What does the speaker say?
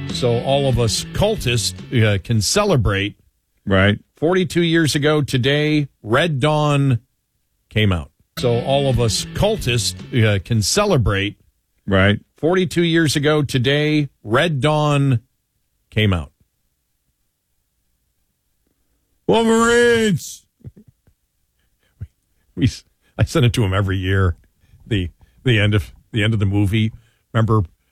So all of us cultists can celebrate. Right. 42 years ago today, Red Dawn came out. So all of us cultists can celebrate. Right. 42 years ago today, Red Dawn came out. Wolverines! I send it to him every year. The end of the movie. Remember,